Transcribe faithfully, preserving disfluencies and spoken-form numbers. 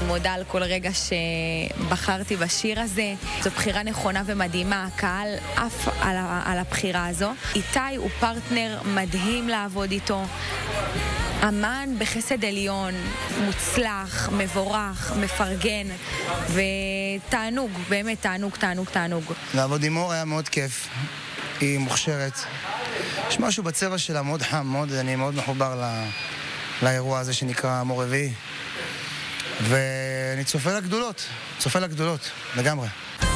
מודה על כל רגע שבחרתי בשיר הזה. זו בחירה נכונה ומדהימה, הקהל עף על, על הבחירה הזו. איתי הוא פרטנר מדהים לעבוד איתו. אמן בחסד עליון, מוצלח, מבורך, מפרגן, ותענוג, באמת תענוג, תענוג, תענוג. לעבוד עם אור היה מאוד כיף, היא מוכשרת. יש משהו בצבע שלה מאוד חם, מאוד, אני מאוד מחובר לא, לאירוע הזה שנקרא מור רביעי. ואני צופה לגדולות, צופה לגדולות, לגמרי.